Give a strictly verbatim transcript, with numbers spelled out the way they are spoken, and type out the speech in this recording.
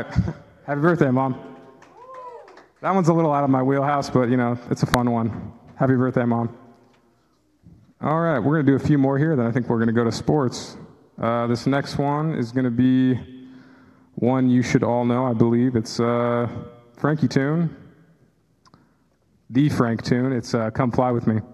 right. Happy birthday, Mom. That one's a little out of my wheelhouse, but, you know, it's a fun one. Happy birthday, Mom. All right, we're going to do a few more here, then I think we're going to go to sports. Uh, this next one is going to be one you should all know, I believe. It's uh, Frankie Tune. The Frank Tune. It's uh, Come Fly With Me.